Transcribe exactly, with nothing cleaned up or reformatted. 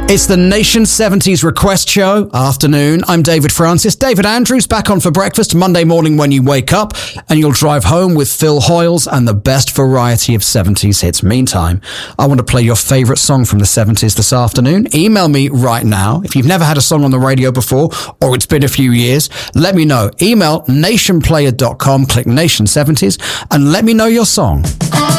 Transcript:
It's the Nation seventies Request Show. Afternoon. I'm David Francis. David Andrews back on for breakfast Monday morning when you wake up, and you'll drive home with Phil Hoyles and the best variety of seventies hits. Meantime, I want to play your favourite song from the seventies this afternoon. Email me right now. If you've never had a song on the radio before, or it's been a few years, let me know. Email nation player dot com, click Nation seventies, and let me know your song.